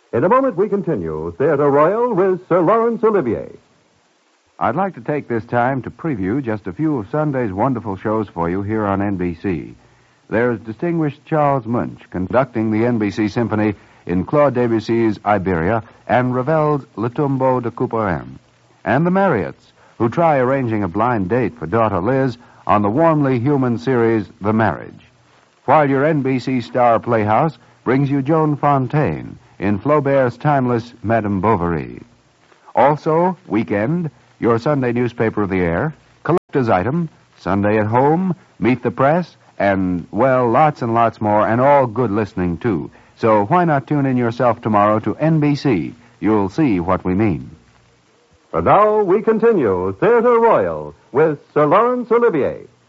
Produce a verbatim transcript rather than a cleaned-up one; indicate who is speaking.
Speaker 1: In a moment, we continue Theatre Royal with Sir Laurence Olivier.
Speaker 2: I'd like to take this time to preview just a few of Sunday's wonderful shows for you here on N B C. There's distinguished Charles Munch conducting the N B C Symphony in Claude Debussy's Iberia and Ravel's Le Tombeau de Couperin. And the Marriotts, who try arranging a blind date for daughter Liz on the warmly human series The Marriage. While your N B C Star Playhouse brings you Joan Fontaine in Flaubert's timeless Madame Bovary. Also, Weekend, your Sunday newspaper of the air, collector's item, Sunday at Home, Meet the Press, and, well, lots and lots more, and all good listening, too. So why not tune in yourself tomorrow to N B C? You'll see what we mean.
Speaker 1: And now we continue Theatre Royal with Sir Laurence Olivier.